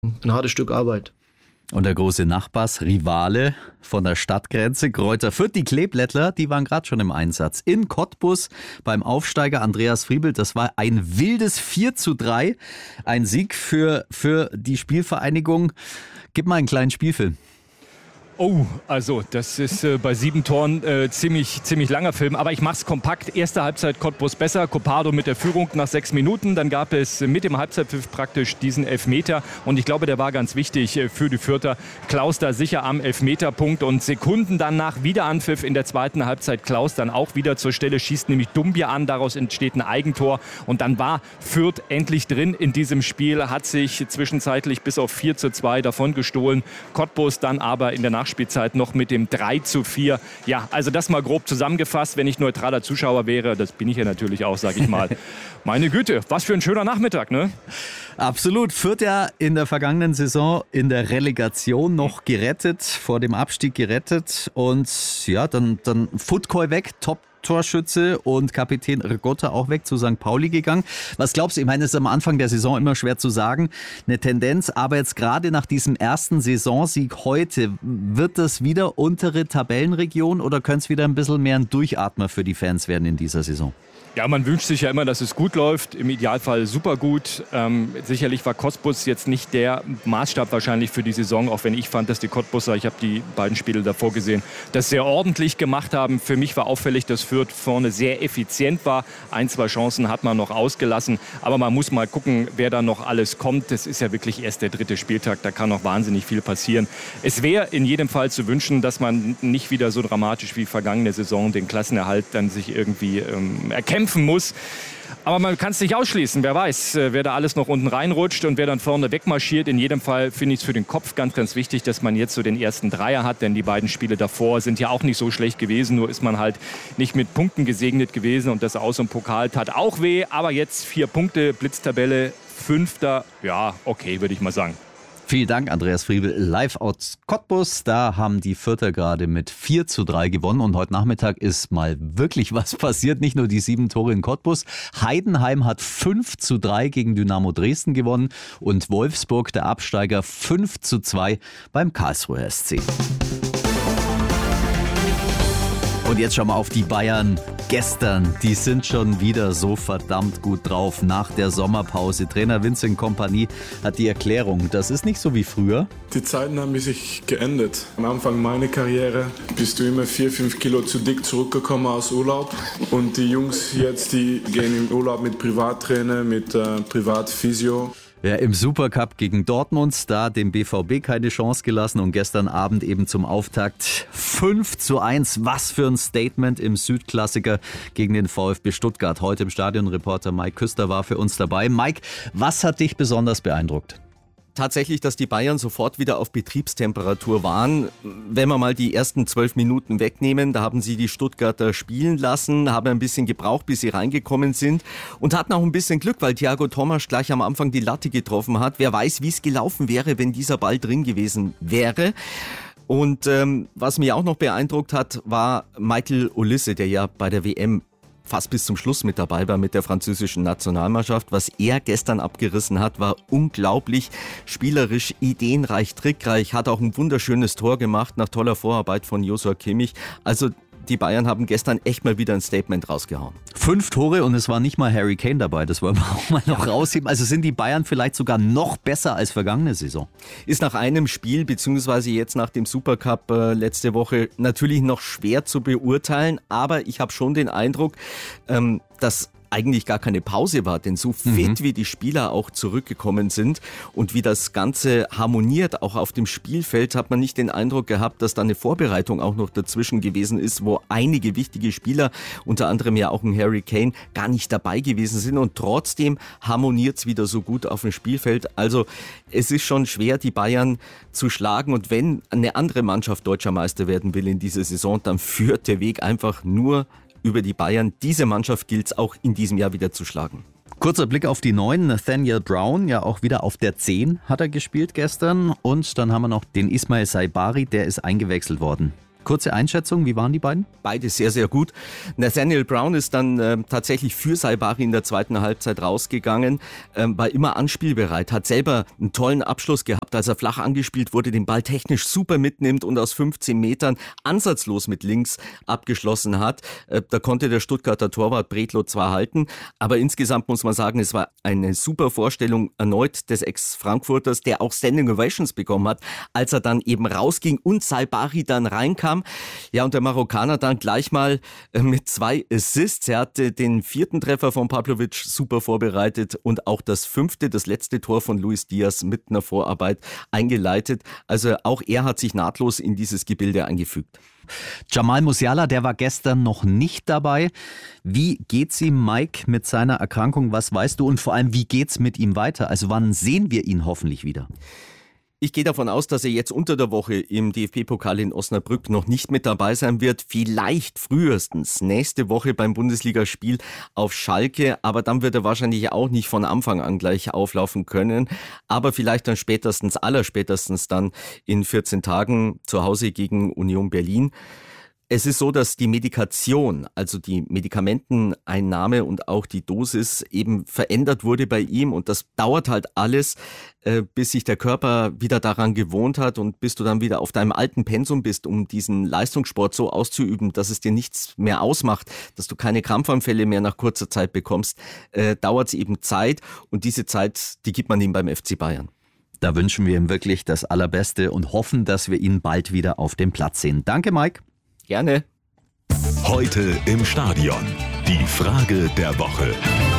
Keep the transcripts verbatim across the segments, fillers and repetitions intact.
ein hartes Stück Arbeit. Und der große Nachbarsrivale von der Stadtgrenze, Greuther Fürth, die Kleeblättler, die waren gerade schon im Einsatz. In Cottbus beim Aufsteiger Andreas Friebel, das war ein wildes vier zu drei. Ein Sieg für, für die Spielvereinigung. Gib mal einen kleinen Spielfilm. Oh, also das ist äh, bei sieben Toren äh, ziemlich, ziemlich langer Film. Aber ich mache es kompakt. Erste Halbzeit Cottbus besser. Copado mit der Führung nach sechs Minuten. Dann gab es mit dem Halbzeitpfiff praktisch diesen Elfmeter. Und ich glaube, der war ganz wichtig äh, für die Fürther. Klaus da sicher am Elfmeterpunkt. Und Sekunden danach wieder Anpfiff in der zweiten Halbzeit. Klaus dann auch wieder zur Stelle, schießt nämlich Dumbia an. Daraus entsteht ein Eigentor. Und dann war Fürth endlich drin in diesem Spiel. Hat sich zwischenzeitlich bis auf vier zu zwei davon gestohlen. Cottbus dann aber in der Nachspielzeit noch mit dem drei zu vier. Ja, also das mal grob zusammengefasst, wenn ich neutraler Zuschauer wäre, das bin ich ja natürlich auch, sag ich mal. Meine Güte, was für ein schöner Nachmittag, ne? Absolut. Fürth ja in der vergangenen Saison in der Relegation noch gerettet, vor dem Abstieg gerettet und ja, dann, dann Futkoi weg, top Torschütze und Kapitän Rigotta auch weg zu Sankt Pauli gegangen. Was glaubst du? Ich meine, es ist am Anfang der Saison immer schwer zu sagen, eine Tendenz, aber jetzt gerade nach diesem ersten Saisonsieg heute, wird das wieder untere Tabellenregion oder könnte es wieder ein bisschen mehr ein Durchatmer für die Fans werden in dieser Saison? Ja, man wünscht sich ja immer, dass es gut läuft, im Idealfall super gut. Ähm, sicherlich war Cottbus jetzt nicht der Maßstab wahrscheinlich für die Saison, auch wenn ich fand, dass die Cottbuser, ich habe die beiden Spiele davor gesehen, das sehr ordentlich gemacht haben. Für mich war auffällig, dass Fürth vorne sehr effizient war. Ein, zwei Chancen hat man noch ausgelassen, aber man muss mal gucken, wer da noch alles kommt. Das ist ja wirklich erst der dritte Spieltag, da kann noch wahnsinnig viel passieren. Es wäre in jedem Fall zu wünschen, dass man nicht wieder so dramatisch wie vergangene Saison den Klassenerhalt dann sich irgendwie ähm, erkämpfen muss. Aber man kann es nicht ausschließen. Wer weiß, wer da alles noch unten reinrutscht und wer dann vorne wegmarschiert. In jedem Fall finde ich es für den Kopf ganz, ganz wichtig, dass man jetzt so den ersten Dreier hat. Denn die beiden Spiele davor sind ja auch nicht so schlecht gewesen. Nur ist man halt nicht mit Punkten gesegnet gewesen. Und das Aus- und Pokal tat auch weh. Aber jetzt vier Punkte, Blitztabelle, Fünfter. Ja, okay, würde ich mal sagen. Vielen Dank, Andreas Friebel, live aus Cottbus. Da haben die Fürther gerade mit vier zu drei gewonnen und heute Nachmittag ist mal wirklich was passiert. Nicht nur die sieben Tore in Cottbus. Heidenheim hat fünf zu drei gegen Dynamo Dresden gewonnen und Wolfsburg, der Absteiger, fünf zu zwei beim Karlsruher S C. Und jetzt schauen wir auf die Bayern. Gestern, die sind schon wieder so verdammt gut drauf nach der Sommerpause. Trainer Vincent Kompany hat die Erklärung, das ist nicht so wie früher. Die Zeiten haben sich geändert. Am Anfang meiner Karriere bist du immer vier, fünf Kilo zu dick zurückgekommen aus Urlaub. Und die Jungs jetzt, die gehen im Urlaub mit Privattrainer, mit äh, Privatphysio. Ja, im Supercup gegen Dortmund, da dem B V B keine Chance gelassen und gestern Abend eben zum Auftakt fünf zu eins. Was für ein Statement im Südklassiker gegen den VfB Stuttgart. Heute im Stadion Reporter Mike Küster war für uns dabei. Mike, was hat dich besonders beeindruckt? Tatsächlich, dass die Bayern sofort wieder auf Betriebstemperatur waren. Wenn wir mal die ersten zwölf Minuten wegnehmen, da haben sie die Stuttgarter spielen lassen, haben ein bisschen gebraucht, bis sie reingekommen sind und hatten auch ein bisschen Glück, weil Thiago Tomasch gleich am Anfang die Latte getroffen hat. Wer weiß, wie es gelaufen wäre, wenn dieser Ball drin gewesen wäre. Und ähm, was mich auch noch beeindruckt hat, war Michael Olise, der ja bei der W M fast bis zum Schluss mit dabei war mit der französischen Nationalmannschaft. Was er gestern abgerissen hat, war unglaublich spielerisch, ideenreich, trickreich, hat auch ein wunderschönes Tor gemacht nach toller Vorarbeit von Joshua Kimmich. Also die Bayern haben gestern echt mal wieder ein Statement rausgehauen. Fünf Tore und es war nicht mal Harry Kane dabei, das wollen wir auch mal noch rausheben. Also sind die Bayern vielleicht sogar noch besser als vergangene Saison? Ist nach einem Spiel, beziehungsweise jetzt nach dem Supercup äh, letzte Woche natürlich noch schwer zu beurteilen, aber ich habe schon den Eindruck, ähm, dass eigentlich gar keine Pause war, denn so fit mhm. wie die Spieler auch zurückgekommen sind und wie das Ganze harmoniert, auch auf dem Spielfeld, hat man nicht den Eindruck gehabt, dass da eine Vorbereitung auch noch dazwischen gewesen ist, wo einige wichtige Spieler, unter anderem ja auch ein Harry Kane, gar nicht dabei gewesen sind und trotzdem harmoniert es wieder so gut auf dem Spielfeld. Also es ist schon schwer, die Bayern zu schlagen und wenn eine andere Mannschaft deutscher Meister werden will in dieser Saison, dann führt der Weg einfach nur über die Bayern. Diese Mannschaft gilt es auch in diesem Jahr wieder zu schlagen. Kurzer Blick auf die Neuen. Nathaniel Brown, ja auch wieder auf der zehn hat er gespielt gestern. Und dann haben wir noch den Ismail Saibari, der ist eingewechselt worden. Kurze Einschätzung, wie waren die beiden? Beide sehr, sehr gut. Nathaniel Brown ist dann äh, tatsächlich für Saibari in der zweiten Halbzeit rausgegangen, äh, war immer anspielbereit, hat selber einen tollen Abschluss gehabt, als er flach angespielt wurde, den Ball technisch super mitnimmt und aus fünfzehn Metern ansatzlos mit links abgeschlossen hat. Äh, da konnte der Stuttgarter Torwart Bredlow zwar halten, aber insgesamt muss man sagen, es war eine super Vorstellung erneut des Ex-Frankfurters, der auch Standing Ovations bekommen hat, als er dann eben rausging und Saibari dann reinkam. Ja, und der Marokkaner dann gleich mal mit zwei Assists. Er hatte den vierten Treffer von Pavlovic super vorbereitet und auch das fünfte, das letzte Tor von Luis Diaz mit einer Vorarbeit eingeleitet. Also auch er hat sich nahtlos in dieses Gebilde eingefügt. Jamal Musiala, der war gestern noch nicht dabei. Wie geht's ihm, Mike, mit seiner Erkrankung? Was weißt du? Und vor allem, wie geht's mit ihm weiter? Also wann sehen wir ihn hoffentlich wieder? Ich gehe davon aus, dass er jetzt unter der Woche im D F B-Pokal in Osnabrück noch nicht mit dabei sein wird. Vielleicht frühestens nächste Woche beim Bundesligaspiel auf Schalke. Aber dann wird er wahrscheinlich auch nicht von Anfang an gleich auflaufen können. Aber vielleicht dann spätestens, allerspätestens dann in vierzehn Tagen zu Hause gegen Union Berlin. Es ist so, dass die Medikation, also die Medikamenteneinnahme und auch die Dosis eben verändert wurde bei ihm und das dauert halt alles, äh, bis sich der Körper wieder daran gewohnt hat und bis du dann wieder auf deinem alten Pensum bist, um diesen Leistungssport so auszuüben, dass es dir nichts mehr ausmacht, dass du keine Krampfanfälle mehr nach kurzer Zeit bekommst, äh, dauert es eben Zeit und diese Zeit, die gibt man ihm beim F C Bayern. Da wünschen wir ihm wirklich das Allerbeste und hoffen, dass wir ihn bald wieder auf dem Platz sehen. Danke, Mike. Gerne. Heute im Stadion. Die Frage der Woche.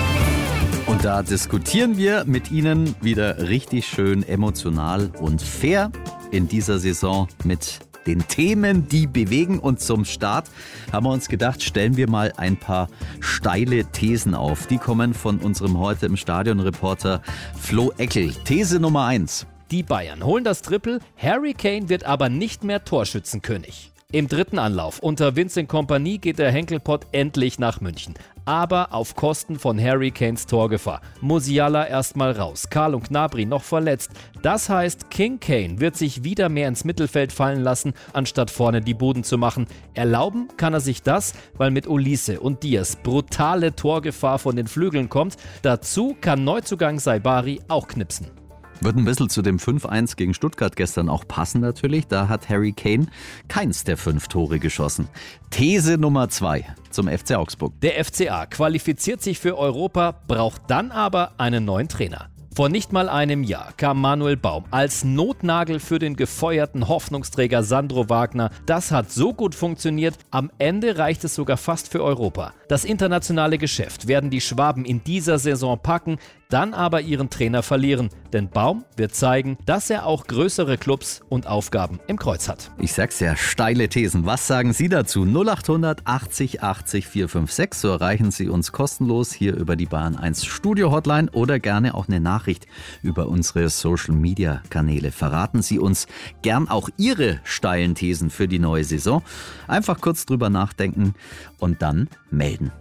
Und da diskutieren wir mit Ihnen wieder richtig schön emotional und fair in dieser Saison mit den Themen, die bewegen. Und zum Start haben wir uns gedacht, stellen wir mal ein paar steile Thesen auf. Die kommen von unserem heute im Stadion-Reporter Flo Eckel. These Nummer eins. Die Bayern holen das Triple, Harry Kane wird aber nicht mehr Torschützenkönig. Im dritten Anlauf unter Vincent Kompany geht der Henkelpott endlich nach München. Aber auf Kosten von Harry Kanes Torgefahr. Musiala erstmal raus, Karl und Gnabry noch verletzt. Das heißt, King Kane wird sich wieder mehr ins Mittelfeld fallen lassen, anstatt vorne die Buden zu machen. Erlauben kann er sich das, weil mit Olise und Diaz brutale Torgefahr von den Flügeln kommt. Dazu kann Neuzugang Saibari auch knipsen. Wird ein bisschen zu dem fünf eins gegen Stuttgart gestern auch passen natürlich. Da hat Harry Kane keins der fünf Tore geschossen. These Nummer zwei zum F C Augsburg. Der F C A qualifiziert sich für Europa, braucht dann aber einen neuen Trainer. Vor nicht mal einem Jahr kam Manuel Baum als Notnagel für den gefeuerten Hoffnungsträger Sandro Wagner. Das hat so gut funktioniert, am Ende reicht es sogar fast für Europa. Das internationale Geschäft werden die Schwaben in dieser Saison packen, dann aber ihren Trainer verlieren. Denn Baum wird zeigen, dass er auch größere Clubs und Aufgaben im Kreuz hat. Ich sag's ja, steile Thesen. Was sagen Sie dazu? null acht hundert achtzig achtzig vier fünf sechs. So erreichen Sie uns kostenlos hier über die Bayern eins Studio Hotline oder gerne auch eine Nachricht über unsere Social Media Kanäle. Verraten Sie uns gern auch Ihre steilen Thesen für die neue Saison. Einfach kurz drüber nachdenken und dann melden.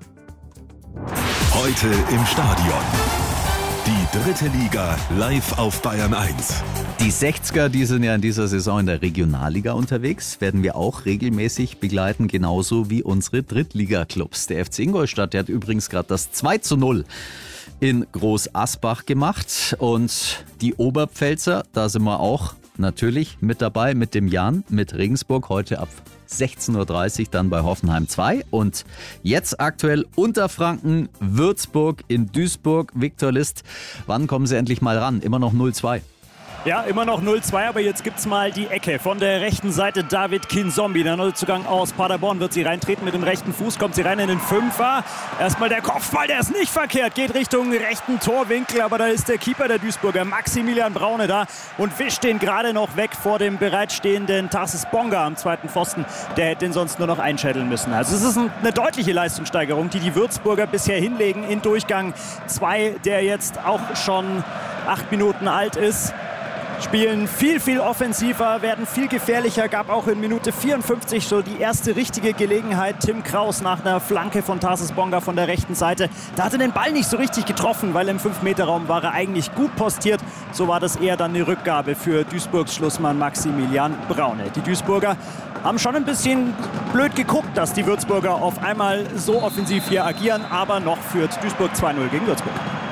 Heute im Stadion. Die dritte Liga live auf Bayern eins. Die sechziger, die sind ja in dieser Saison in der Regionalliga unterwegs, werden wir auch regelmäßig begleiten, genauso wie unsere Drittliga-Clubs. Der F C Ingolstadt, der hat übrigens gerade das zwei zu null in Groß Asbach gemacht und die Oberpfälzer, da sind wir auch natürlich mit dabei, mit dem Jan, mit Regensburg, heute ab sechzehn Uhr dreißig dann bei Hoffenheim zwei und jetzt aktuell Unterfranken, Würzburg in Duisburg. Viktor List, wann kommen Sie endlich mal ran? Immer noch null zwei. Ja, immer noch null zwei, aber jetzt gibt's mal die Ecke. Von der rechten Seite David Kinzombie, der Neuzugang aus Paderborn, wird sie reintreten mit dem rechten Fuß, kommt sie rein in den Fünfer. Erstmal der Kopfball, der ist nicht verkehrt, geht Richtung rechten Torwinkel, aber da ist der Keeper der Duisburger, Maximilian Braune, da und wischt den gerade noch weg vor dem bereitstehenden Tarsis Bonga am zweiten Pfosten. Der hätte den sonst nur noch einschädeln müssen. Also es ist eine deutliche Leistungssteigerung, die die Würzburger bisher hinlegen in Durchgang zwei, der jetzt auch schon acht Minuten alt ist. spielen viel, viel offensiver, werden viel gefährlicher. Gab auch in Minute vierundfünfzig so die erste richtige Gelegenheit. Tim Kraus nach einer Flanke von Tarsis Bonga von der rechten Seite. Da hat er den Ball nicht so richtig getroffen, weil im fünf Meter Raum war er eigentlich gut postiert. So war das eher dann eine Rückgabe für Duisburgs Schlussmann Maximilian Braune. Die Duisburger haben schon ein bisschen blöd geguckt, dass die Würzburger auf einmal so offensiv hier agieren. Aber noch führt Duisburg zwei null gegen Würzburg.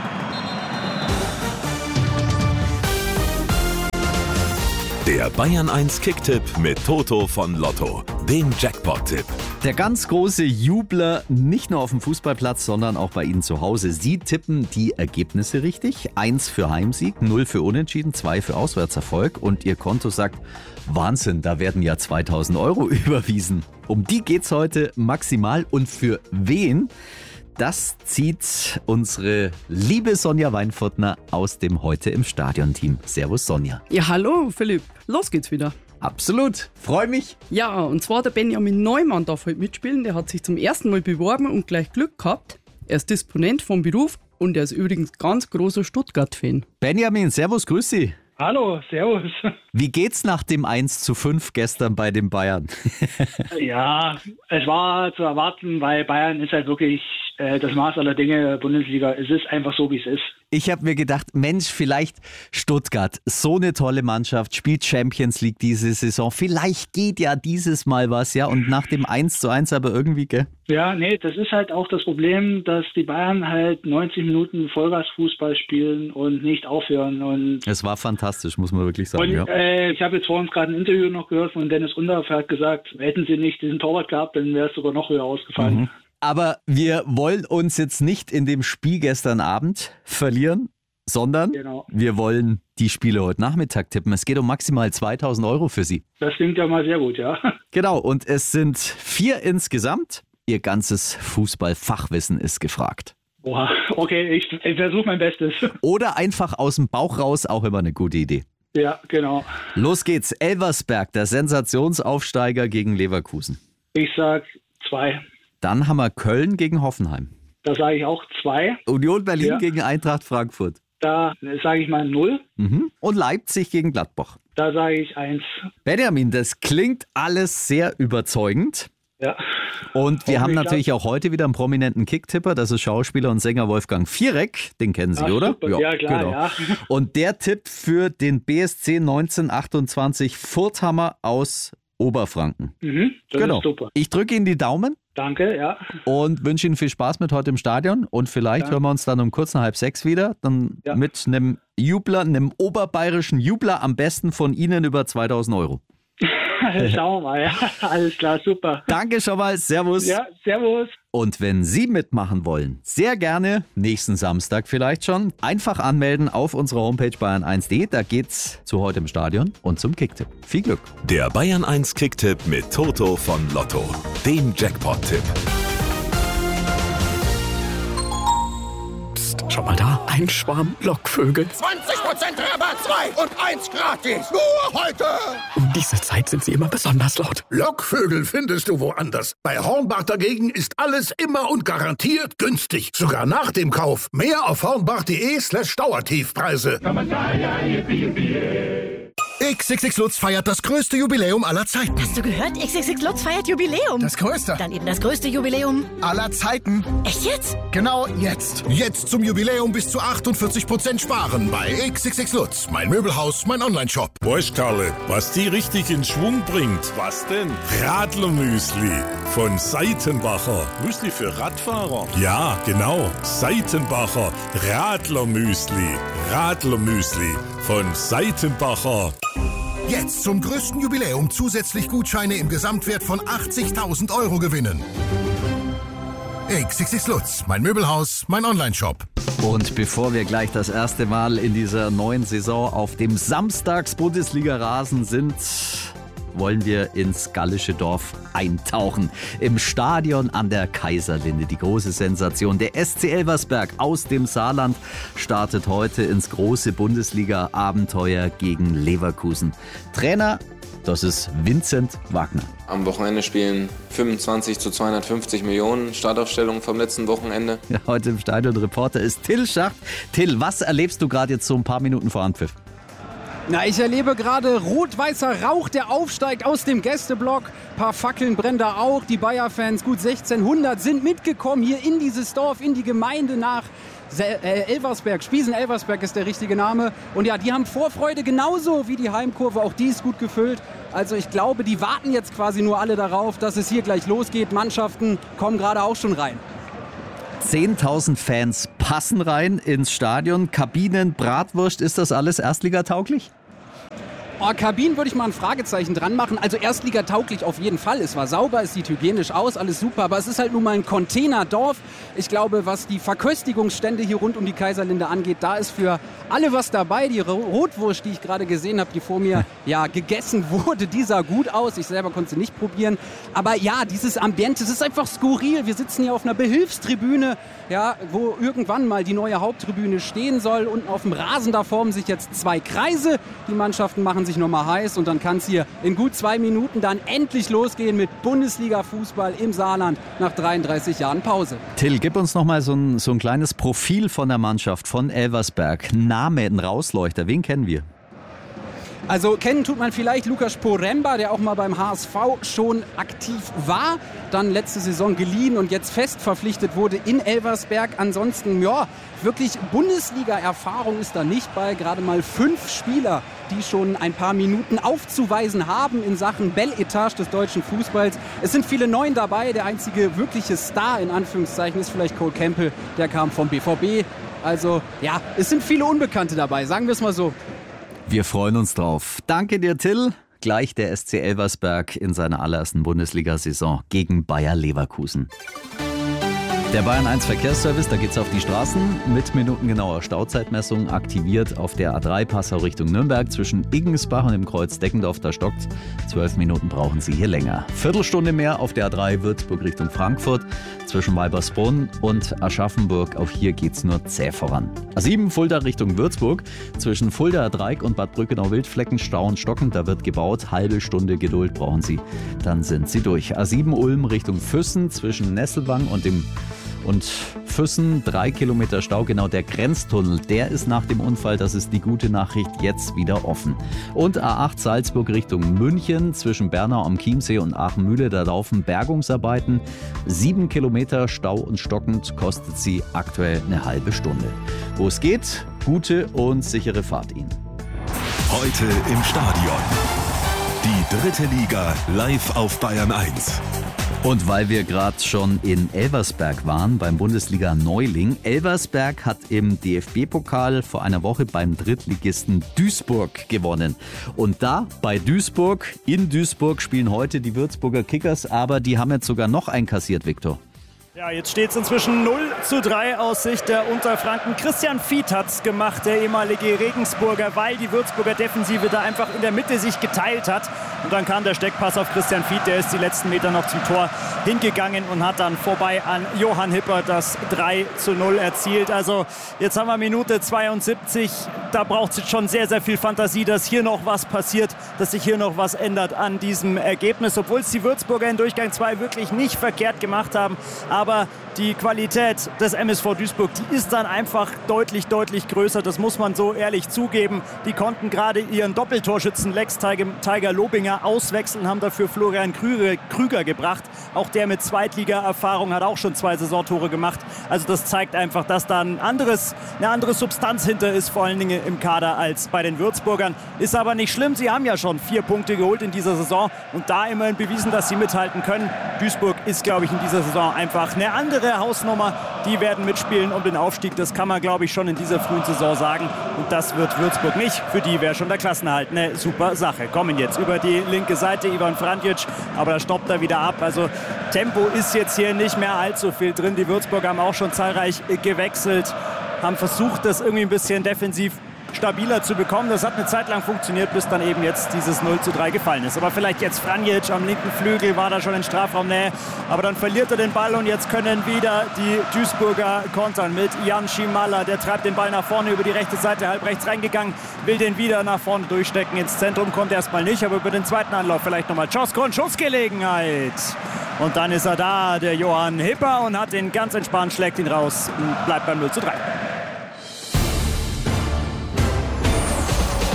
Der Bayern eins Kicktipp mit Toto von Lotto, dem Jackpot-Tipp. Der ganz große Jubler, nicht nur auf dem Fußballplatz, sondern auch bei Ihnen zu Hause. Sie tippen die Ergebnisse richtig. Eins für Heimsieg, null für Unentschieden, zwei für Auswärtserfolg. Und Ihr Konto sagt, Wahnsinn, da werden ja zweitausend Euro überwiesen. Um die geht's heute maximal. Und für wen? Das zieht unsere liebe Sonja Weinfurtner aus dem Heute im Stadion-Team. Servus Sonja. Ja, hallo Philipp. Los geht's wieder. Absolut. Freue mich. Ja, und zwar der Benjamin Neumann darf heute mitspielen. Der hat sich zum ersten Mal beworben und gleich Glück gehabt. Er ist Disponent vom Beruf und er ist übrigens ganz großer Stuttgart-Fan. Benjamin, servus, grüß Sie. Hallo, servus. Wie geht's nach dem eins zu fünf gestern bei den Bayern? Ja, es war zu erwarten, weil Bayern ist halt wirklich äh, das Maß aller Dinge Bundesliga. Es ist einfach so, wie es ist. Ich habe mir gedacht, Mensch, vielleicht Stuttgart, so eine tolle Mannschaft, spielt Champions League diese Saison. Vielleicht geht ja dieses Mal was, ja, und nach dem eins zu eins aber irgendwie, gell? Ja, nee, das ist halt auch das Problem, dass die Bayern halt neunzig Minuten Vollgasfußball spielen und nicht aufhören. Und es war fantastisch, muss man wirklich sagen, und, ja. Äh, ich habe jetzt vorhin gerade ein Interview noch gehört von Dennis Undaff, hat gesagt, hätten sie nicht diesen Torwart gehabt, dann wäre es sogar noch höher ausgefallen. Mhm. Aber wir wollen uns jetzt nicht in dem Spiel gestern Abend verlieren, sondern genau. Wir wollen die Spiele heute Nachmittag tippen. Es geht um maximal zweitausend Euro für Sie. Das klingt ja mal sehr gut, ja. Genau, und es sind vier insgesamt. Ihr ganzes Fußballfachwissen ist gefragt. Boah, okay, ich, ich versuche mein Bestes. Oder einfach aus dem Bauch raus, auch immer eine gute Idee. Ja, genau. Los geht's. Elversberg, der Sensationsaufsteiger gegen Leverkusen. Ich sag zwei. Dann haben wir Köln gegen Hoffenheim. Da sage ich auch zwei. Union Berlin ja. gegen Eintracht Frankfurt. Da sage ich mal null. Mhm. Und Leipzig gegen Gladbach. Da sage ich eins. Benjamin, das klingt alles sehr überzeugend. Ja. Und wir Hoffentlich haben natürlich klappt. auch heute wieder einen prominenten Kicktipper. Das ist Schauspieler und Sänger Wolfgang Viereck. Den kennen Sie, Ach, oder? Super. Ja, klar, genau. ja. Und der Tipp für den B S C neunzehnhundertachtundzwanzig Furthammer aus Oberfranken. Mhm, das genau. ist super. Ich drücke Ihnen die Daumen. Danke, ja. Und wünsche Ihnen viel Spaß mit heute im Stadion. Und vielleicht Danke. hören wir uns dann um kurz nach halb sechs wieder. Dann Ja. mit einem Jubler, einem oberbayerischen Jubler, am besten von Ihnen über zweitausend Euro. Schauen wir mal, ja. Alles klar, super. Danke schon mal. Servus. Ja, servus. Und wenn Sie mitmachen wollen, sehr gerne, nächsten Samstag vielleicht schon, einfach anmelden auf unserer Homepage bayern eins punkt de. Da geht's zu heute im Stadion und zum Kicktipp. Viel Glück. Der Bayern eins Kicktipp mit Toto von Lotto, dem Jackpot-Tipp. Psst, schau mal da, ein Schwarm Lockvögel. zwanzig Prozent Rabatt, zwei und eins gratis. Nur heute. Um diese Zeit sind sie immer besonders laut. Lockvögel findest du woanders. Bei Hornbach dagegen ist alles immer und garantiert günstig. Sogar nach dem Kauf. Mehr auf hornbach.de slash Dauertiefpreise. X X X Lutz feiert das größte Jubiläum aller Zeiten. Hast du gehört? X X X Lutz feiert Jubiläum. Das größte? Dann eben das größte Jubiläum aller Zeiten. Echt jetzt? Genau jetzt. Jetzt zum Jubiläum bis zu achtundvierzig Prozent sparen bei X X X Lutz. Mein Möbelhaus, mein Onlineshop. Weißt, Karle, was die richtig in Schwung bringt? Was denn? Radlermüsli von Seitenbacher. Müsli für Radfahrer? Ja, genau. Seitenbacher Radlermüsli. Radlermüsli von Seitenbacher. Jetzt zum größten Jubiläum zusätzlich Gutscheine im Gesamtwert von achtzigtausend Euro gewinnen. X X X Lutz, mein Möbelhaus, mein Onlineshop. Und bevor wir gleich das erste Mal in dieser neuen Saison auf dem Samstags-Bundesliga-Rasen sind, wollen wir ins gallische Dorf eintauchen. Im Stadion an der Kaiserlinde. Die große Sensation. Der S C Elversberg aus dem Saarland startet heute ins große Bundesliga-Abenteuer gegen Leverkusen. Trainer, das ist Vincent Wagner. Am Wochenende spielen fünfundzwanzig zu zweihundertfünfzig Millionen Startaufstellung vom letzten Wochenende. Ja, heute im Stadion Reporter ist Till Schacht. Till, was erlebst du gerade jetzt so ein paar Minuten vor Anpfiff? Na, ich erlebe gerade rot-weißer Rauch, der aufsteigt aus dem Gästeblock. Ein paar Fackeln brennen da auch. Die Bayer-Fans, gut sechzehnhundert, sind mitgekommen hier in dieses Dorf, in die Gemeinde nach Elversberg. Spiesen-Elversberg ist der richtige Name. Und ja, die haben Vorfreude genauso wie die Heimkurve. Auch die ist gut gefüllt. Also ich glaube, die warten jetzt quasi nur alle darauf, dass es hier gleich losgeht. Mannschaften kommen gerade auch schon rein. zehntausend Fans passen rein ins Stadion. Kabinen, Bratwurst, ist das alles erstligatauglich? Oh, Kabinen würde ich mal ein Fragezeichen dran machen. Also erstligatauglich auf jeden Fall. Es war sauber, es sieht hygienisch aus, alles super. Aber es ist halt nun mal ein Containerdorf. Ich glaube, was die Verköstigungsstände hier rund um die Kaiserlinde angeht, da ist für alle was dabei. Die Rotwurst, die ich gerade gesehen habe, die vor mir ja gegessen wurde, die sah gut aus. Ich selber konnte sie nicht probieren. Aber ja, dieses Ambiente, es ist einfach skurril. Wir sitzen hier auf einer Behilfstribüne, ja, wo irgendwann mal die neue Haupttribüne stehen soll. Unten auf dem Rasen, da formen sich jetzt zwei Kreise. Die Mannschaften machen sich nochmal heiß und dann kann es hier in gut zwei Minuten dann endlich losgehen mit Bundesliga-Fußball im Saarland nach dreiunddreißig Jahren Pause. Till, gib uns noch mal so ein, so ein kleines Profil von der Mannschaft von Elversberg. Name, ein Rausleuchter, wen kennen wir? Also kennen tut man vielleicht Lukas Poremba, der auch mal beim H S V schon aktiv war, dann letzte Saison geliehen und jetzt fest verpflichtet wurde in Elversberg. Ansonsten, ja, wirklich Bundesliga-Erfahrung ist da nicht bei. Gerade mal fünf Spieler, die schon ein paar Minuten aufzuweisen haben in Sachen Bel-Etage des deutschen Fußballs. Es sind viele Neuen dabei. Der einzige wirkliche Star, in Anführungszeichen, ist vielleicht Cole Campbell. Der kam vom B V B. Also, ja, es sind viele Unbekannte dabei, sagen wir es mal so. Wir freuen uns drauf. Danke dir, Till. Gleich der S C Elversberg in seiner allerersten Bundesliga-Saison gegen Bayer Leverkusen. Der Bayern eins Verkehrsservice, da geht's auf die Straßen mit minutengenauer Stauzeitmessung aktiviert auf der A drei Passau Richtung Nürnberg zwischen Iggensbach und dem Kreuz Deckendorf, da stockt's. Zwölf Minuten brauchen Sie hier länger. Viertelstunde mehr auf der A drei Würzburg Richtung Frankfurt zwischen Weibersbrunn und Aschaffenburg. Auch hier geht's nur zäh voran. A sieben Fulda Richtung Würzburg zwischen Fuldaer Dreieck und Bad Brückenau-Wildflecken Stau und Stocken. Da wird gebaut. Halbe Stunde Geduld brauchen Sie. Dann sind Sie durch. A sieben Ulm Richtung Füssen zwischen Nesselwang und dem Und Füssen, drei Kilometer Stau, genau der Grenztunnel, der ist nach dem Unfall, das ist die gute Nachricht, jetzt wieder offen. Und A acht Salzburg Richtung München, zwischen Bernau am Chiemsee und Aachen-Mühle, da laufen Bergungsarbeiten. Sieben Kilometer Stau und stockend, kostet sie aktuell eine halbe Stunde. Wo es geht, gute und sichere Fahrt Ihnen. Heute im Stadion. Die dritte Liga live auf Bayern eins. Und weil wir gerade schon in Elversberg waren, beim Bundesliga-Neuling. Elversberg hat im D F B-Pokal vor einer Woche beim Drittligisten Duisburg gewonnen. Und da, bei Duisburg, in Duisburg spielen heute die Würzburger Kickers, aber die haben jetzt sogar noch einkassiert, Viktor. Ja, jetzt steht es inzwischen null zu drei aus Sicht der Unterfranken. Christian Fied hat es gemacht, der ehemalige Regensburger, weil die Würzburger Defensive da einfach in der Mitte sich geteilt hat. Und dann kam der Steckpass auf Christian Fied, der ist die letzten Meter noch zum Tor hingegangen und hat dann vorbei an Johann Hipper das drei zu null erzielt. Also jetzt haben wir Minute zweiundsiebzig, da braucht es jetzt schon sehr, sehr viel Fantasie, dass hier noch was passiert, dass sich hier noch was ändert an diesem Ergebnis. Obwohl es die Würzburger in Durchgang zwei wirklich nicht verkehrt gemacht haben. Aber die Qualität des M S V Duisburg, die ist dann einfach deutlich, deutlich größer. Das muss man so ehrlich zugeben. Die konnten gerade ihren Doppeltorschützen Lex Tiger Lobinger auswechseln, haben dafür Florian Krüger gebracht. Auch der mit Zweitliga-Erfahrung hat auch schon zwei Saisontore gemacht. Also das zeigt einfach, dass da ein anderes, eine andere Substanz hinter ist, vor allen Dingen im Kader als bei den Würzburgern. Ist aber nicht schlimm, sie haben ja schon vier Punkte geholt in dieser Saison und da immerhin bewiesen, dass sie mithalten können. Duisburg ist, glaube ich, in dieser Saison einfach eine andere Hausnummer. Die werden mitspielen um den Aufstieg. Das kann man, glaube ich, schon in dieser frühen Saison sagen. Und das wird Würzburg nicht. Für die wäre schon der Klassenerhalt eine super Sache. Kommen jetzt über die linke Seite Ivan Franjic, aber da stoppt er wieder ab. Also Tempo ist jetzt hier nicht mehr allzu viel drin. Die Würzburger haben auch schon zahlreich gewechselt, haben versucht, das irgendwie ein bisschen defensiv stabiler zu bekommen. Das hat eine Zeit lang funktioniert, bis dann eben jetzt dieses null zu drei gefallen ist. Aber vielleicht jetzt Franjic am linken Flügel, war da schon in Strafraumnähe. Aber dann verliert er den Ball und jetzt können wieder die Duisburger kontern mit Jan Schimalla. Der treibt den Ball nach vorne über die rechte Seite, halb rechts reingegangen, will den wieder nach vorne durchstecken. Ins Zentrum kommt er erstmal nicht, aber über den zweiten Anlauf vielleicht nochmal Czosko und Schussgelegenheit. Und dann ist er da, der Johann Hipper, und hat den ganz entspannt, schlägt ihn raus und bleibt beim null zu drei.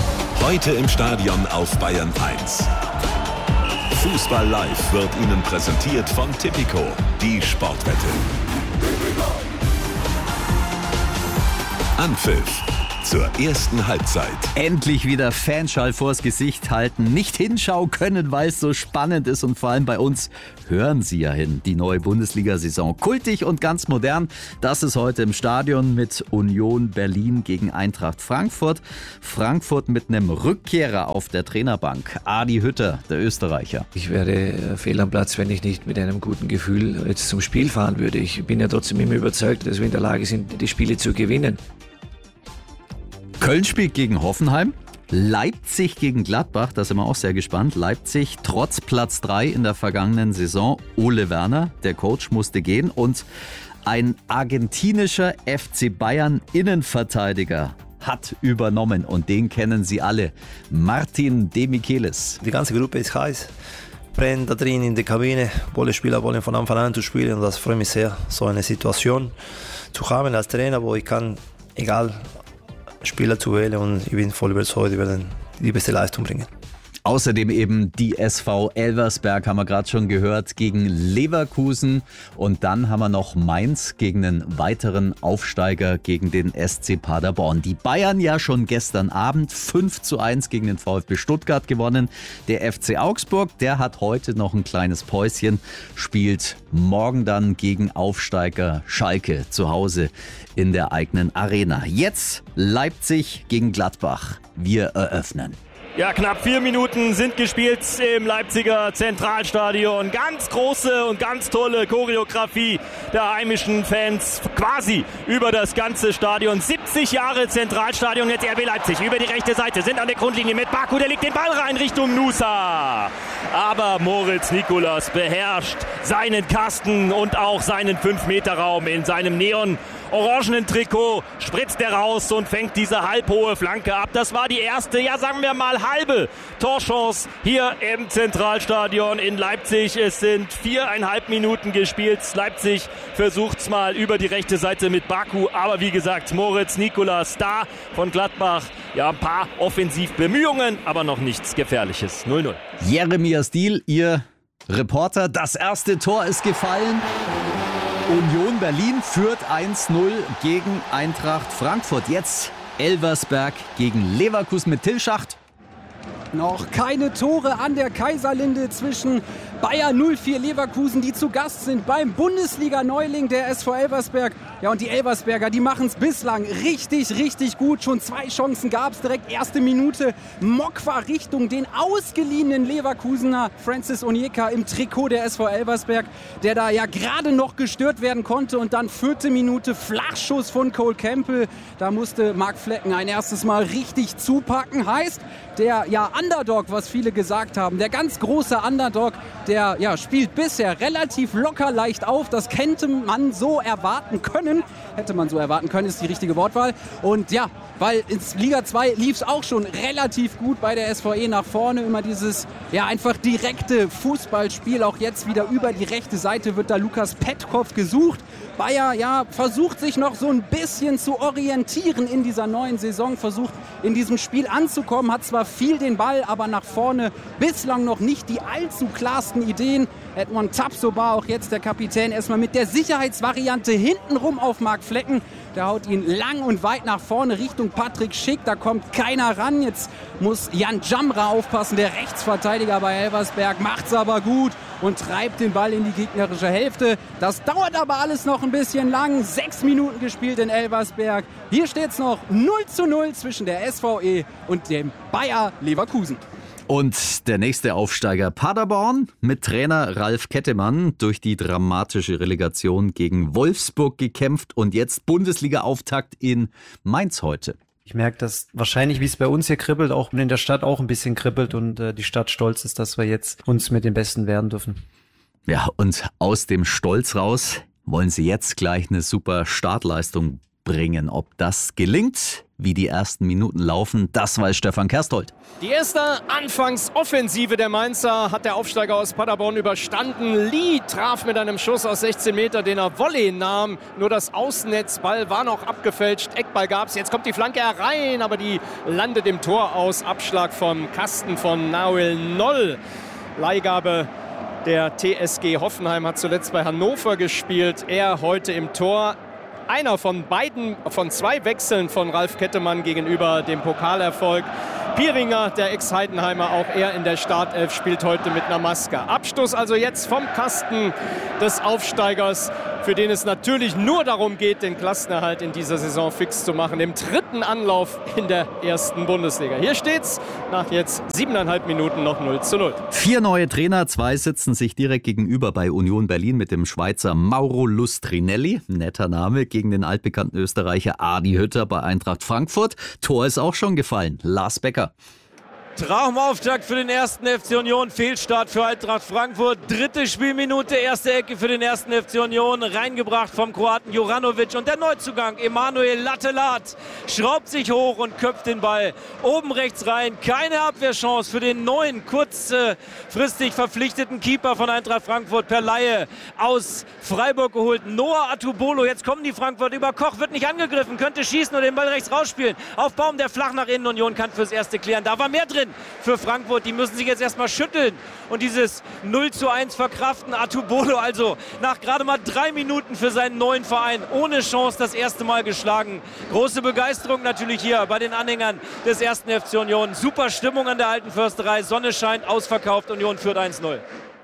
Heute im Stadion auf Bayern eins. Fußball Live wird Ihnen präsentiert von Tipico, die Sportwette. Anpfiff zur ersten Halbzeit. Endlich wieder Fanschall vors Gesicht halten, nicht hinschauen können, weil es so spannend ist und vor allem bei uns hören Sie ja hin. Die neue Bundesliga-Saison, kultig und ganz modern, das ist heute im Stadion mit Union Berlin gegen Eintracht Frankfurt. Frankfurt mit einem Rückkehrer auf der Trainerbank, Adi Hütter, der Österreicher. Ich wäre fehl am Platz, wenn ich nicht mit einem guten Gefühl jetzt zum Spiel fahren würde. Ich bin ja trotzdem immer überzeugt, dass wir in der Lage sind, die Spiele zu gewinnen. Köln spielt gegen Hoffenheim, Leipzig gegen Gladbach, da sind wir auch sehr gespannt. Leipzig trotz Platz drei in der vergangenen Saison. Ole Werner, der Coach, musste gehen und ein argentinischer F C Bayern Innenverteidiger hat übernommen und den kennen Sie alle. Martin De Michelis. Die ganze Gruppe ist heiß, brennt da drin in der Kabine. Alle Spieler wollen von Anfang an zu spielen und das freut mich sehr, so eine Situation zu haben als Trainer, wo ich kann, egal Spieler zu wählen und ich bin voll überzeugt, die werden die beste Leistung bringen. Außerdem eben die S V Elversberg, haben wir gerade schon gehört, gegen Leverkusen. Und dann haben wir noch Mainz gegen einen weiteren Aufsteiger, gegen den S C Paderborn. Die Bayern ja schon gestern Abend fünf zu eins gegen den VfB Stuttgart gewonnen. Der F C Augsburg, der hat heute noch ein kleines Päuschen, spielt morgen dann gegen Aufsteiger Schalke zu Hause in der eigenen Arena. Jetzt Leipzig gegen Gladbach. Wir eröffnen. Ja, knapp vier Minuten sind gespielt im Leipziger Zentralstadion. Ganz große und ganz tolle Choreografie der heimischen Fans quasi über das ganze Stadion. siebzig Jahre Zentralstadion, jetzt R B Leipzig über die rechte Seite, sind an der Grundlinie mit Baku, der legt den Ball rein Richtung Nusa. Aber Moritz Nicolas beherrscht seinen Kasten und auch seinen fünf Meter Raum in seinem Neon orangenen Trikot, spritzt er raus und fängt diese halbhohe Flanke ab. Das war die erste, ja sagen wir mal halbe Torchance hier im Zentralstadion in Leipzig. Es sind viereinhalb Minuten gespielt. Leipzig versucht's mal über die rechte Seite mit Baku, aber wie gesagt, Moritz Nicolas da von Gladbach. Ja, ein paar Offensivbemühungen, aber noch nichts Gefährliches. null null. Jeremias Diehl, Ihr Reporter, das erste Tor ist gefallen. Union Berlin führt eins null gegen Eintracht Frankfurt. Jetzt Elversberg gegen Leverkusen mit Till Schacht. Noch keine Tore an der Kaiserlinde zwischen Bayer null vier Leverkusen, die zu Gast sind beim Bundesliga-Neuling der S V Elversberg. Ja, und die Elversberger, die machen es bislang richtig, richtig gut. Schon zwei Chancen gab es direkt. Erste Minute, Mokwa Richtung den ausgeliehenen Leverkusener Francis Onyeka im Trikot der S V Elversberg, der da ja gerade noch gestört werden konnte. Und dann vierte Minute, Flachschuss von Cole Campbell. Da musste Marc Flecken ein erstes Mal richtig zupacken. Heißt, der ja Underdog, was viele gesagt haben, der ganz große Underdog, der ja, spielt bisher relativ locker leicht auf. Das könnte man so erwarten können. Hätte man so erwarten können, ist die richtige Wortwahl. Und ja, weil in Liga zwei lief es auch schon relativ gut bei der S V E nach vorne. Immer dieses, ja, einfach direkte Fußballspiel. Auch jetzt wieder über die rechte Seite wird da Lukas Petkov gesucht. Bayer, ja, versucht sich noch so ein bisschen zu orientieren in dieser neuen Saison. Versucht in diesem Spiel anzukommen. Hat zwar viel den Ball, aber nach vorne bislang noch nicht die allzu klarsten Ideen. Edmond Tapsoba, auch jetzt der Kapitän, erstmal mit der Sicherheitsvariante hintenrum auf Marc Flecken. Der haut ihn lang und weit nach vorne Richtung Patrick Schick. Da kommt keiner ran. Jetzt muss Jan Jamra aufpassen, der Rechtsverteidiger bei Elversberg. Macht's aber gut und treibt den Ball in die gegnerische Hälfte. Das dauert aber alles noch ein bisschen lang. Sechs Minuten gespielt in Elversberg. Hier steht's noch null zu null zwischen der S V E und dem Bayer Leverkusen. Und der nächste Aufsteiger Paderborn mit Trainer Ralf Kettemann durch die dramatische Relegation gegen Wolfsburg gekämpft und jetzt Bundesliga-Auftakt in Mainz heute. Ich merke, dass wahrscheinlich, wie es bei uns hier kribbelt, auch in der Stadt auch ein bisschen kribbelt und äh, die Stadt stolz ist, dass wir jetzt uns mit den Besten wehren dürfen. Ja, und aus dem Stolz raus wollen sie jetzt gleich eine super Startleistung bringen. Ob das gelingt, wie die ersten Minuten laufen. Das weiß Stefan Kersthold. Die erste Anfangsoffensive der Mainzer hat der Aufsteiger aus Paderborn überstanden. Lee traf mit einem Schuss aus sechzehn Meter, den er Volley nahm. Nur das Außennetzball war noch abgefälscht. Eckball gab es. Jetzt kommt die Flanke herein, aber die landet im Tor aus. Abschlag vom Kasten von Nahuel Noll. Leihgabe der T S G Hoffenheim, hat zuletzt bei Hannover gespielt. Er heute im Tor. Einer von beiden, von zwei Wechseln von Ralf Kettemann gegenüber dem Pokalerfolg. Pieringer, der Ex-Heidenheimer, auch er in der Startelf, spielt heute mit einer Maske. Abstoß also jetzt vom Kasten des Aufsteigers, für den es natürlich nur darum geht, den Klassenerhalt in dieser Saison fix zu machen. Im dritten Anlauf in der ersten Bundesliga. Hier steht's nach jetzt siebeneinhalb Minuten noch null zu null. Vier neue Trainer, zwei sitzen sich direkt gegenüber bei Union Berlin mit dem Schweizer Mauro Lustrinelli. Netter Name gegen den altbekannten Österreicher Adi Hütter bei Eintracht Frankfurt. Tor ist auch schon gefallen. Lars Becker. Traumauftakt für den ersten F C Union, Fehlstart für Eintracht Frankfurt. Dritte Spielminute, erste Ecke für den ersten F C Union, reingebracht vom Kroaten Juranovic. Und der Neuzugang, Emanuel Lattelat, schraubt sich hoch und köpft den Ball oben rechts rein. Keine Abwehrchance für den neuen, kurzfristig verpflichteten Keeper von Eintracht Frankfurt per Laie aus Freiburg geholt. Noah Atubolo, jetzt kommen die Frankfurt über Koch, wird nicht angegriffen, könnte schießen und den Ball rechts rausspielen. Auf Baum, der flach nach innen, Union kann fürs Erste klären. Da war mehr drin für Frankfurt. Die müssen sich jetzt erstmal schütteln und dieses null zu eins verkraften. Atubolo also nach gerade mal drei Minuten für seinen neuen Verein ohne Chance das erste Mal geschlagen. Große Begeisterung natürlich hier bei den Anhängern des ersten F C Union. Super Stimmung an der Alten Försterei. Sonne scheint, ausverkauft. Union führt eins null.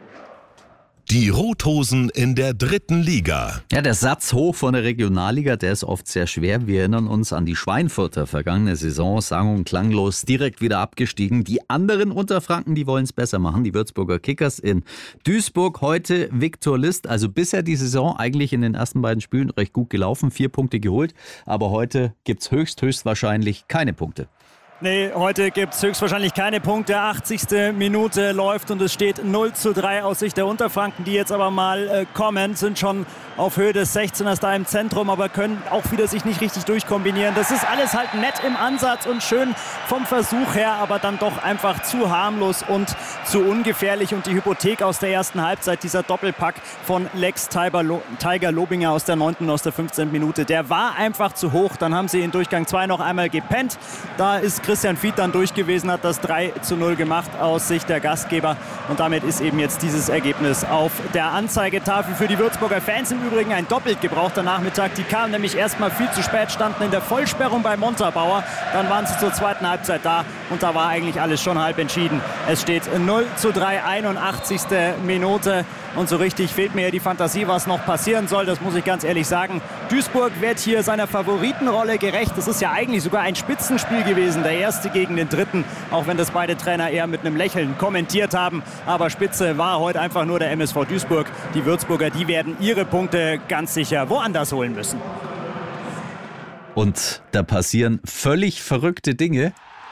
Die Rothosen in der dritten Liga. Ja, der Satz hoch von der Regionalliga, der ist oft sehr schwer. Wir erinnern uns an die Schweinfurter vergangene Saison, sang- und klanglos direkt wieder abgestiegen. Die anderen Unterfranken, die wollen es besser machen. Die Würzburger Kickers in Duisburg, heute Viktor List. Also bisher die Saison eigentlich in den ersten beiden Spielen recht gut gelaufen, vier Punkte geholt. Aber heute gibt es höchst, höchstwahrscheinlich keine Punkte. Nee, heute gibt es höchstwahrscheinlich keine Punkte. achtzigste Minute läuft und es steht null zu drei aus Sicht der Unterfranken, die jetzt aber mal äh, kommen, sind schon auf Höhe des sechzehners da im Zentrum, aber können auch wieder sich nicht richtig durchkombinieren. Das ist alles halt nett im Ansatz und schön vom Versuch her, aber dann doch einfach zu harmlos und zu ungefährlich. Und die Hypothek aus der ersten Halbzeit, dieser Doppelpack von Lex Tiger Lobinger aus der neunten und aus der fünfzehnten Minute, der war einfach zu hoch. Dann haben sie in Durchgang zwei noch einmal gepennt. Da ist Christian Fied dann durch gewesen, hat das drei zu null gemacht aus Sicht der Gastgeber. Und damit ist eben jetzt dieses Ergebnis auf der Anzeigetafel für die Würzburger Fans. Im Übrigen ein doppelt gebrauchter Nachmittag. Die kamen nämlich erstmal viel zu spät, standen in der Vollsperrung bei Montabaur. Dann waren sie zur zweiten Halbzeit da und da war eigentlich alles schon halb entschieden. Es steht null zu drei, einundachtzigste Minute. Und so richtig fehlt mir ja die Fantasie, was noch passieren soll. Das muss ich ganz ehrlich sagen. Duisburg wird hier seiner Favoritenrolle gerecht. Es ist ja eigentlich sogar ein Spitzenspiel gewesen. Der erste gegen den dritten. Auch wenn das beide Trainer eher mit einem Lächeln kommentiert haben. Aber Spitze war heute einfach nur der M S V Duisburg. Die Würzburger, die werden ihre Punkte ganz sicher woanders holen müssen. Und da passieren völlig verrückte Dinge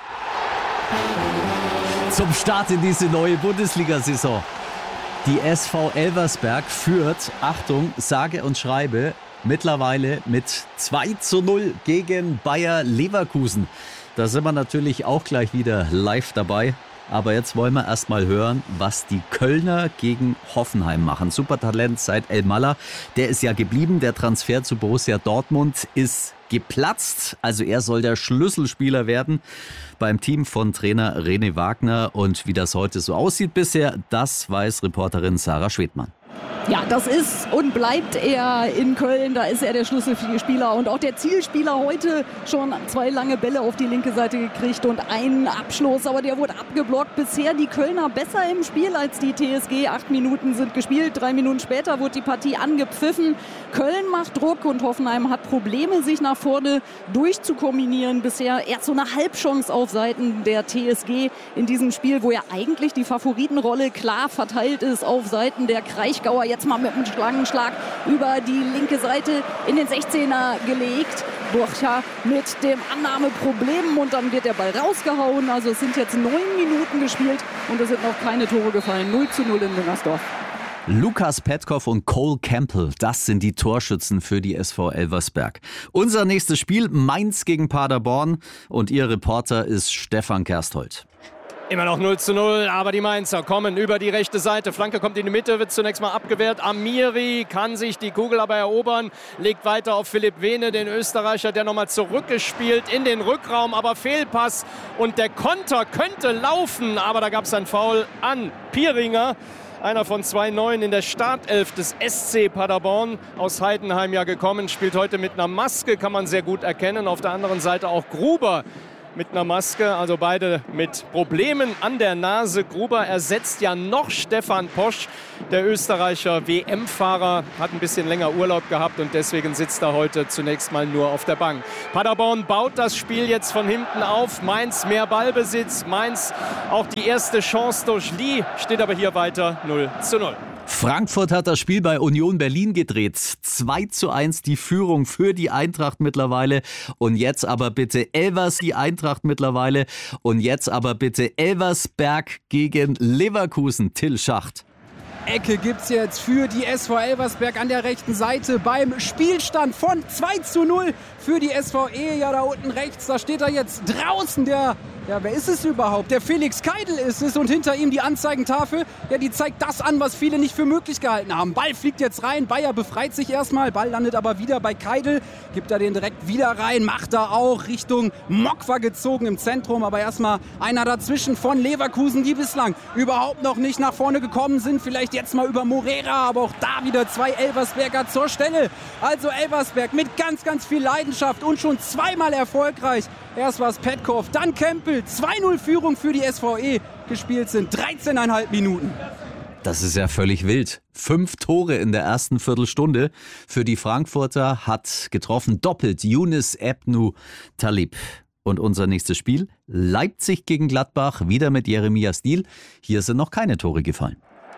zum Start in diese neue Bundesliga-Saison. Die S V Elversberg führt, Achtung, sage und schreibe, mittlerweile mit zwei zu null gegen Bayer Leverkusen. Da sind wir natürlich auch gleich wieder live dabei. Aber jetzt wollen wir erst mal hören, was die Kölner gegen Hoffenheim machen. Supertalent seit El Malla, der ist ja geblieben. Der Transfer zu Borussia Dortmund ist geplatzt. Also er soll der Schlüsselspieler werden beim Team von Trainer René Wagner. Und wie das heute so aussieht bisher, das weiß Reporterin Sarah Schwedmann. Ja, das ist und bleibt er in Köln. Da ist er der Schlüsselspieler und auch der Zielspieler. Heute schon zwei lange Bälle auf die linke Seite gekriegt und einen Abschluss, aber der wurde abgeblockt. Bisher die Kölner besser im Spiel als die T S G. Acht Minuten sind gespielt, drei Minuten später wurde die Partie angepfiffen. Köln macht Druck und Hoffenheim hat Probleme, sich nach vorne durchzukombinieren. Bisher erst so eine Halbchance auf Seiten der T S G in diesem Spiel, wo ja eigentlich die Favoritenrolle klar verteilt ist auf Seiten der Kraichgauer. Jetzt mal mit einem Schlangenschlag über die linke Seite in den sechzehner gelegt. Burcha mit dem Annahmeproblem und dann wird der Ball rausgehauen. Also es sind jetzt neun Minuten gespielt und es sind noch keine Tore gefallen. null zu null in Müngersdorf. Lukas Petkov und Cole Campbell, das sind die Torschützen für die S V Elversberg. Unser nächstes Spiel, Mainz gegen Paderborn, und Ihr Reporter ist Stefan Kersthold. Immer noch null zu null, aber die Mainzer kommen über die rechte Seite. Flanke kommt in die Mitte, wird zunächst mal abgewehrt. Amiri kann sich die Kugel aber erobern, legt weiter auf Philipp Wehne, den Österreicher, der nochmal zurückgespielt in den Rückraum, aber Fehlpass und der Konter könnte laufen, aber da gab es ein Foul an Pieringer. Einer von zwei Neuen in der Startelf des S C Paderborn, aus Heidenheim ja gekommen, spielt heute mit einer Maske, kann man sehr gut erkennen. Auf der anderen Seite auch Gruber mit einer Maske, also beide mit Problemen an der Nase. Gruber ersetzt ja noch Stefan Posch, der Österreicher W M-Fahrer, hat ein bisschen länger Urlaub gehabt und deswegen sitzt er heute zunächst mal nur auf der Bank. Paderborn baut das Spiel jetzt von hinten auf, Mainz mehr Ballbesitz, Mainz auch die erste Chance durch Lee, steht aber hier weiter null zu null. Frankfurt hat das Spiel bei Union Berlin gedreht. zwei zu eins die Führung für die Eintracht mittlerweile. Und jetzt aber bitte Elvers, die Eintracht mittlerweile. Und jetzt aber bitte Elversberg gegen Leverkusen. Till Schacht. Ecke gibt's jetzt für die S V Elversberg an der rechten Seite beim Spielstand von zwei zu null für die S V E. Ja, da unten rechts, da steht er jetzt draußen, der, ja, wer ist es überhaupt? Der Felix Keidel ist es und hinter ihm die Anzeigentafel, ja, die zeigt das an, was viele nicht für möglich gehalten haben. Ball fliegt jetzt rein, Bayer befreit sich erstmal, Ball landet aber wieder bei Keidel, gibt er den direkt wieder rein, macht er auch Richtung Mokwa gezogen im Zentrum, aber erstmal einer dazwischen von Leverkusen, die bislang überhaupt noch nicht nach vorne gekommen sind, vielleicht jetzt mal über Morera, aber auch da wieder zwei Elversberger zur Stelle. Also Elversberg mit ganz, ganz viel Leidenschaft und schon zweimal erfolgreich. Erst war es Petkov, dann Campbell, zwei null Führung für die S V E. Gespielt sind dreizehn Komma fünf Minuten. Das ist ja völlig wild. Fünf Tore in der ersten Viertelstunde. Für die Frankfurter hat getroffen doppelt Younes Ebnou Talib. Und unser nächstes Spiel, Leipzig gegen Gladbach, wieder mit Jeremias Diehl. Hier sind noch keine Tore gefallen.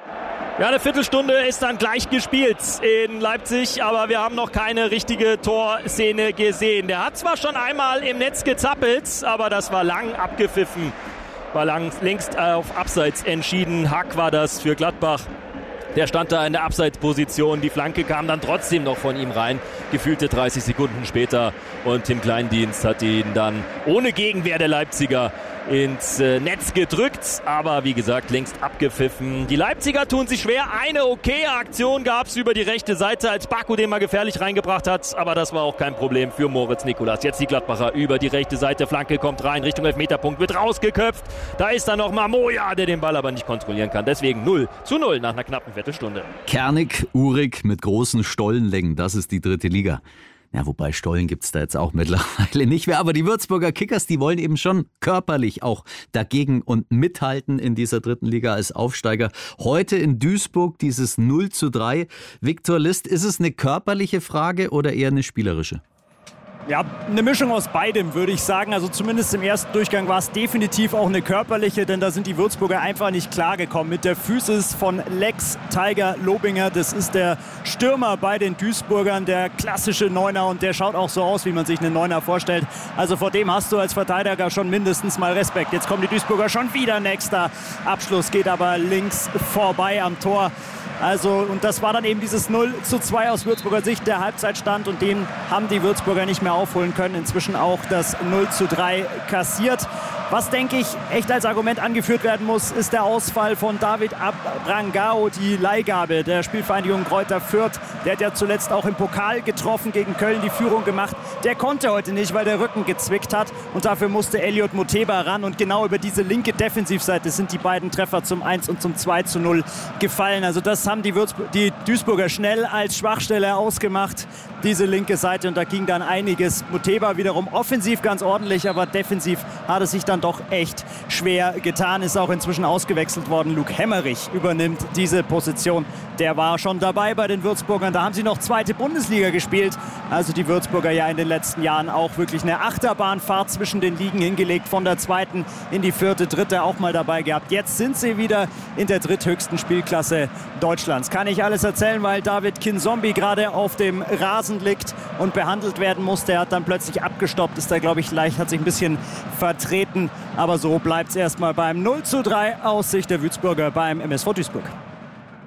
Ja, eine Viertelstunde ist dann gleich gespielt in Leipzig, aber wir haben noch keine richtige Torszene gesehen. Der hat zwar schon einmal im Netz gezappelt, aber das war lang abgepfiffen, war lang, längst auf Abseits entschieden. Hack war das für Gladbach. Der stand da in der Abseitsposition, die Flanke kam dann trotzdem noch von ihm rein, gefühlte dreißig Sekunden später, und Tim Kleindienst hat ihn dann ohne Gegenwehr der Leipziger ins Netz gedrückt, aber wie gesagt längst abgepfiffen. Die Leipziger tun sich schwer. Eine okaye Aktion gab es über die rechte Seite, als Baku den mal gefährlich reingebracht hat, aber das war auch kein Problem für Moritz Nikolas. Jetzt die Gladbacher über die rechte Seite, Flanke kommt rein, Richtung Elfmeterpunkt, wird rausgeköpft. Da ist dann noch Mamoya, der den Ball aber nicht kontrollieren kann. Deswegen null zu null nach einer knappen Viertelstunde. Kernig, urig mit großen Stollenlängen, das ist die dritte Liga. Ja, wobei Stollen gibt's da jetzt auch mittlerweile nicht mehr. Aber die Würzburger Kickers, die wollen eben schon körperlich auch dagegen und mithalten in dieser dritten Liga als Aufsteiger. Heute in Duisburg dieses null zu drei. Viktor List, ist es eine körperliche Frage oder eher eine spielerische? Ja, eine Mischung aus beidem, würde ich sagen. Also zumindest im ersten Durchgang war es definitiv auch eine körperliche, denn da sind die Würzburger einfach nicht klargekommen. Mit der Physis von Lex Tiger Lobinger, das ist der Stürmer bei den Duisburgern, der klassische Neuner, und der schaut auch so aus, wie man sich einen Neuner vorstellt. Also vor dem hast du als Verteidiger schon mindestens mal Respekt. Jetzt kommen die Duisburger schon wieder, nächster Abschluss geht aber links vorbei am Tor. Also, und das war dann eben dieses null zu zwei aus Würzburger Sicht, der Halbzeitstand, und den haben die Würzburger nicht mehr aufholen können. Inzwischen auch das null zu drei kassiert. Was, denke ich, echt als Argument angeführt werden muss, ist der Ausfall von David Abrangao, die Leihgabe der Spielvereinigung Greuther Fürth. Der hat ja zuletzt auch im Pokal getroffen, gegen Köln die Führung gemacht. Der konnte heute nicht, weil der Rücken gezwickt hat, und dafür musste Elliot Moteba ran, und genau über diese linke Defensivseite sind die beiden Treffer zum eins und zum zwei zu null gefallen. Also das haben die, Würzburg, die Duisburger schnell als Schwachstelle ausgemacht, diese linke Seite, und da ging dann einiges. Moteba wiederum offensiv ganz ordentlich, aber defensiv hat es sich dann doch echt schwer getan, ist auch inzwischen ausgewechselt worden. Luke Hemmerich übernimmt diese Position. Der war schon dabei bei den Würzburgern. Da haben sie noch zweite Bundesliga gespielt. Also die Würzburger ja in den letzten Jahren auch wirklich eine Achterbahnfahrt zwischen den Ligen hingelegt. Von der zweiten in die vierte, dritte auch mal dabei gehabt. Jetzt sind sie wieder in der dritthöchsten Spielklasse Deutschlands. Kann ich alles erzählen, weil David Kinzombie gerade auf dem Rasen liegt und behandelt werden musste. Er hat dann plötzlich abgestoppt, ist da, glaube ich, leicht, hat sich ein bisschen vertreten. Aber so bleibt es erstmal beim null zu drei aus Sicht der Würzburger beim M S V Duisburg.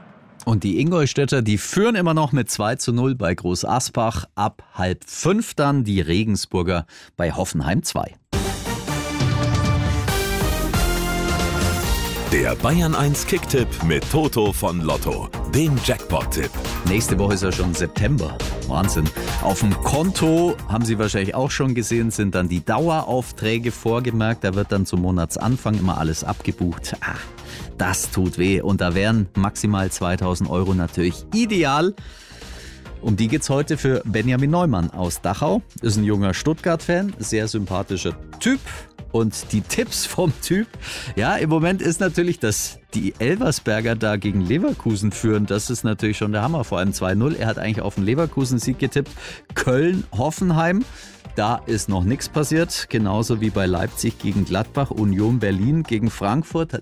Und die Ingolstädter, die führen immer noch mit zwei zu null bei Groß Asbach. Ab halb fünf dann die Regensburger bei Hoffenheim zwei. Der Bayern eins Kicktipp mit Toto von Lotto, dem Jackpot-Tipp. Nächste Woche ist ja schon September. Wahnsinn. Auf dem Konto, haben Sie wahrscheinlich auch schon gesehen, sind dann die Daueraufträge vorgemerkt. Da wird dann zum Monatsanfang immer alles abgebucht. Ah, das tut weh. Und da wären maximal zweitausend Euro natürlich ideal. Um die geht's heute für Benjamin Neumann aus Dachau. Ist ein junger Stuttgart-Fan, sehr sympathischer Typ. Und die Tipps vom Typ, ja, im Moment ist natürlich, dass die Elversberger da gegen Leverkusen führen. Das ist natürlich schon der Hammer, vor allem zwei null. Er hat eigentlich auf den Leverkusen-Sieg getippt. Köln, Hoffenheim, da ist noch nichts passiert. Genauso wie bei Leipzig gegen Gladbach, Union Berlin gegen Frankfurt.